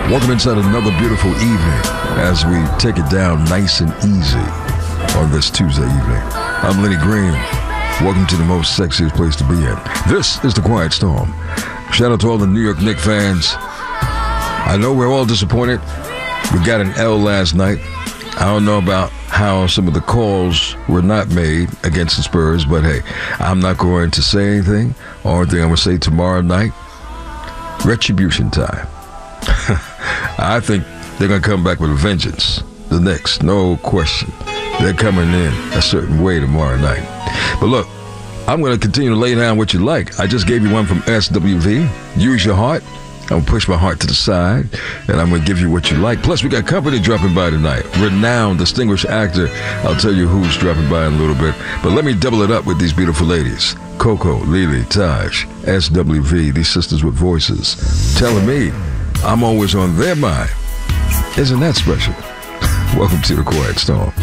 Welcome inside another beautiful evening as we take it down nice and easy on this Tuesday evening. I'm Lenny Green. Welcome to the most sexiest place to be in. This is The Quiet Storm. Shout out to all the New York Knicks fans. I know we're all disappointed. We got an L last night. I don't know about how some of the calls were not made against the Spurs, but hey, I'm not going to say anything. Only thing I'm going to say tomorrow night, retribution time. I think they're going to come back with a vengeance. The Knicks, no question. They're coming in a certain way tomorrow night. But look, I'm going to continue to lay down what you like. I just gave you one from SWV. Use your heart. I'm going to push my heart to the side, and I'm going to give you what you like. Plus, we got company dropping by tonight. Renowned, distinguished actor. I'll tell you who's dropping by in a little bit. But let me double it up with these beautiful ladies. Coco, Lily, Taj, SWV, these sisters with voices, telling me I'm always on their mind. Isn't that special? Welcome to The Quiet Storm.